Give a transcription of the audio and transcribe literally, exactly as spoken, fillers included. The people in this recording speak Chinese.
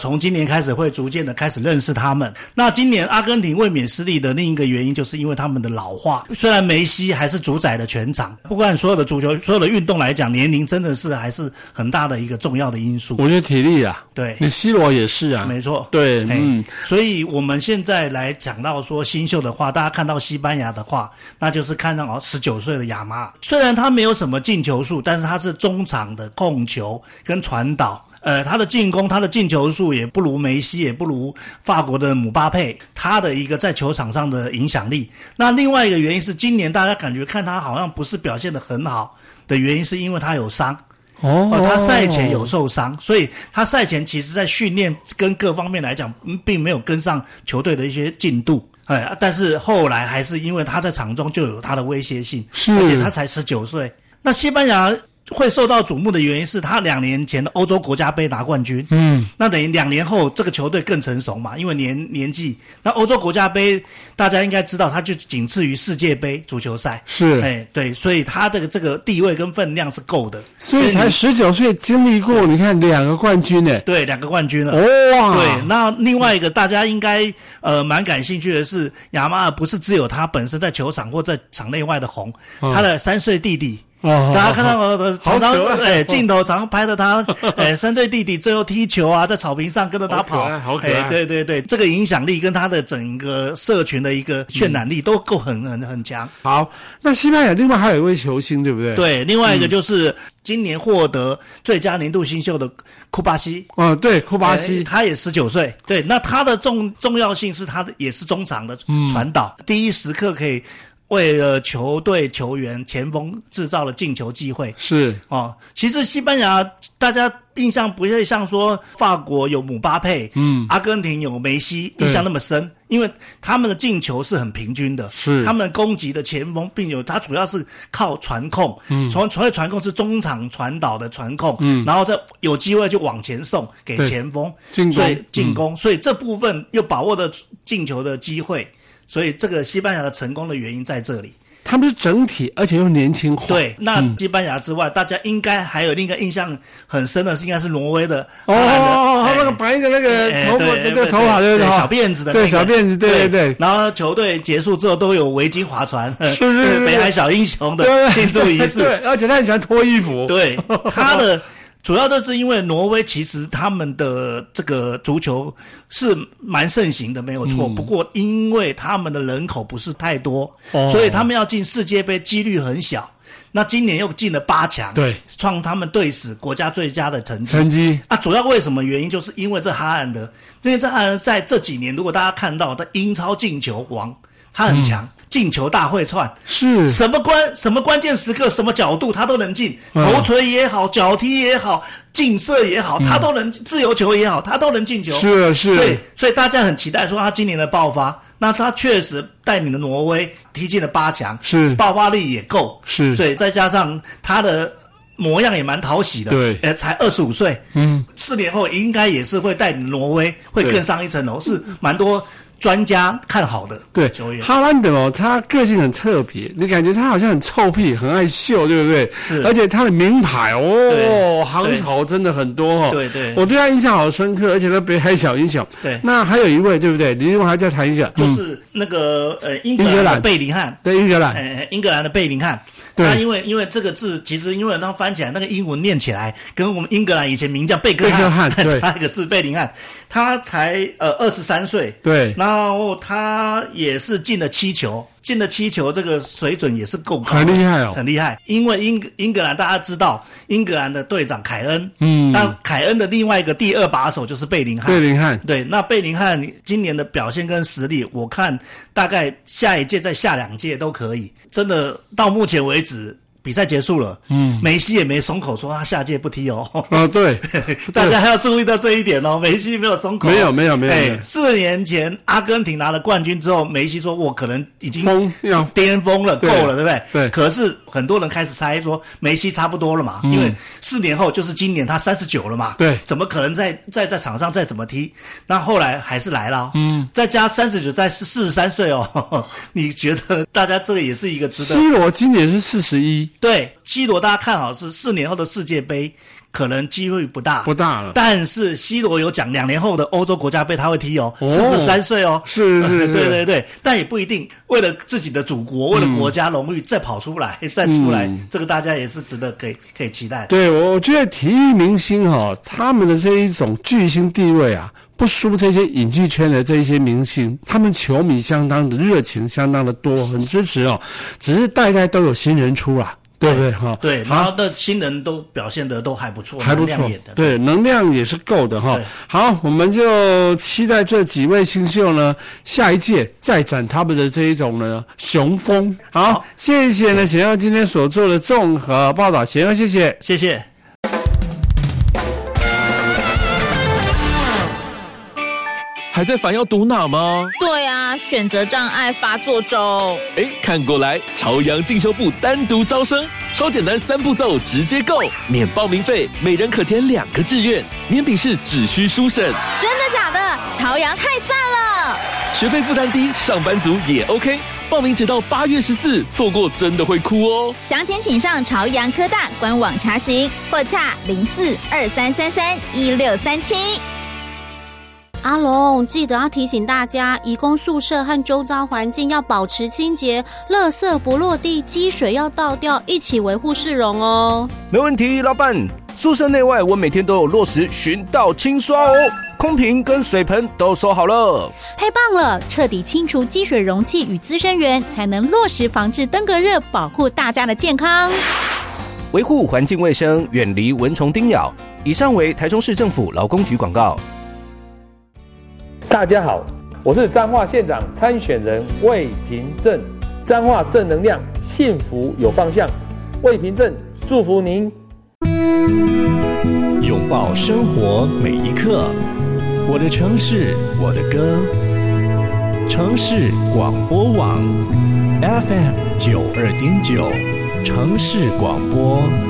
从今年开始会逐渐的开始认识他们。那今年阿根廷卫冕失利的另一个原因就是因为他们的老化，虽然梅西还是主宰了全场，不管所有的足球所有的运动来讲，年龄真的是还是很大的一个重要的因素。 我觉得体力啊， 对， 你 C 罗也是啊， 没错， 对，嗯， 所以我们现在来讲到说新秀的话，大家看到西班牙的话，那就是看到十九岁的亚马，虽然他没有什么进球数，但是他是中场的控球跟传导。呃，他的进攻，他的进球数也不如梅西，也不如法国的姆巴佩，他的一个在球场上的影响力。那另外一个原因是，今年大家感觉看他好像不是表现得很好的原因，是因为他有伤。 哦， 呃，他赛前有受伤，所以他赛前其实在训练跟各方面来讲，并没有跟上球队的一些进度。哎，但是后来还是因为他在场中就有他的威胁性， 是， 而且他才十九岁。那西班牙会受到瞩目的原因是他两年前的欧洲国家杯拿冠军，嗯，那等于两年后这个球队更成熟嘛，因为年年纪。那欧洲国家杯大家应该知道，它就仅次于世界杯足球赛， 是， 哎，对，所以他这个这个地位跟分量是够的， 所以才十九岁经历过，你看两个冠军呢， 对，两个冠军了， 哇， 对。那另外一个大家应该呃蛮感兴趣的是，亚马尔不是只有他本身在球场或在场内外的红，嗯、他的三岁弟弟。哦，大家看到我的常常哎镜头常拍的他哎三岁弟弟最后踢球啊，在草坪上跟着他跑， 好可爱， 哎对对对，这个影响力跟他的整个社群的一个渲染力都够很很很强。 好，那西班牙另外还有一位球星，对不对？ 对，另外一个就是今年获得最佳年度新秀的库巴西。 哦，对，库巴西， 哎、他也十九岁。对，那他的重重要性是他的也是中场的传导，嗯、第一时刻可以为了球队球员前锋制造了进球机会。 是哦，其实西班牙大家印象不会像说法国有姆巴佩，嗯，阿根廷有梅西印象那么深，因为他们的进球是很平均的， 是他们攻击的前锋并有他主要是靠传控，嗯，从所谓传控是中场传导的传控，嗯，然后再有机会就往前送给前锋进攻， 所以进攻，嗯、所以这部分又把握的进球的机会。所以这个西班牙的成功的原因在这里， 他们是整体而且又年轻化。 对，那西班牙之外，嗯、大家应该还有另一个印象很深的是，应该是挪威的哦哦哦，那个白的那个头发，那个头发对对小辫子的， 对小辫子，对对对。 然后球队结束之后都有围巾划船， 是是北海小英雄的庆祝仪式， 对，而且他很喜欢脱衣服。 对，他的。主要都是因为挪威其实他们的这个足球是蛮盛行的，没有错。嗯、不过因为他们的人口不是太多，哦、所以他们要进世界杯几率很小。那今年又进了八强， 对， 创他们队史国家最佳的成绩。 成绩啊，主要为什么原因就是因为这哈兰德，因为这哈兰德在这几年，如果大家看到的英超进球王，他很强。嗯进球大会串， 是什么关什么关键时刻什么角度他都能进，头锤也好，脚踢也好，劲射也好，他都能、嗯、自由球也好，他都能进球。 是是， 所以所以大家很期待说他今年的爆发。那他确实带领了挪威踢进了八强， 是爆发力也够， 是， 所以再加上他的模样也蛮讨喜的， 对， 呃，才二十五岁，嗯，四年后应该也是会带领挪威会更上一层楼，是蛮多。专家看好的对球员， 哈兰德哦，他个性很特别，你感觉他好像很臭屁，很爱秀，对不对？ 是， 而且他的名牌哦，行头真的很多哦。 对对， 我对他印象好深刻，而且他北海小英雄。 对， 那还有一位，对不对？你另外还再谈一个， 就是那个呃英格兰的贝林汉， 对，英格兰， 呃英格兰的贝林汉。他因为因为这个字，其实因为他翻起来那个英文念起来，跟我们英格兰以前名叫贝克汉差一个字，贝林汉。他才呃二十三岁， 对， 然后他也是进了七球，进了七球，这个水准也是够高， 很厉害哦， 很厉害。因为英英格兰大家知道，英格兰的队长凯恩， 嗯， 那凯恩的另外一个第二把手就是贝林汉， 贝林汉， 对，那贝林汉今年的表现跟实力，我看大概下一届再下两届都可以，真的到目前为止。比赛结束了，嗯，梅西也没松口说他下届不踢哦。 哦，对， 大家还要注意到这一点哦。梅西没有松口， 没有，没有，没有。 哎，四年前阿根廷拿了冠军之后，梅西说我可能已经疯要巅峰了，够了，对不对？ 对。 可是很多人开始猜说梅西差不多了嘛，嗯、因为四年后就是今年他三十九了嘛， 对， 怎么可能在在在场上再怎么踢？那后来还是来了，嗯，再加三十九，再四十三岁哦。呵呵你觉得大家这个也是一个值得？ C 罗今年是四十一。 对 ，C 罗大家看好是四年后的世界杯。可能机会不大， 不大了。 但是 C 罗有讲，两年后的欧洲国家杯他会踢哦，四十三岁哦， 是是是， 对对对，但也不一定为了自己的祖国，为了国家荣誉再跑出来，再出来，嗯、这个大家也是值得可以可以期待。 对，我觉得体育明星哈、哦，他们的这一种巨星地位啊，不输这些影剧圈的这一些明星，他们球迷相当的热情，相当的多，很支持哦。只是代代都有新人出啊。对不对哈？ 对，然后的新人都表现得都还不错， 还不错， 的对，能量也是够的哈。好，我们就期待这几位新秀呢，下一届再展他们的这一种呢雄风。好，好谢谢呢，贤佑今天所做的综合报道，贤佑谢谢， 谢谢。 还在烦要读哪吗？ 对啊，选择障碍发作中。 哎，看过来，朝阳进修部单独招生，超简单三步骤直接购，免报名费，每人可填两个志愿，免笔试只需书审。 真的假的？朝阳太赞了！ 学费负担低，上班族也 OK。报名直到八月十四，错过真的会哭哦。 详情请上朝阳科大官网查询，或洽零四二三三三一六三七。 阿龙，记得要提醒大家，移工宿舍和周遭环境要保持清洁，垃圾不落地，积水要倒掉，一起维护市容哦。 没问题，老板。宿舍内外我每天都有落实巡倒清刷哦，空瓶跟水盆都收好了。 太棒了，彻底清除积水容器与滋生源，才能落实防治登革热，保护大家的健康。 维护环境卫生，远离蚊虫叮咬。以上为台中市政府劳工局广告。 大家好，我是彰化县长参选人魏平正。彰化正能量，幸福有方向。魏平正祝福您， 拥抱生活每一刻。我的城市，我的歌。城市广播网 F M 九二点九，城市广播。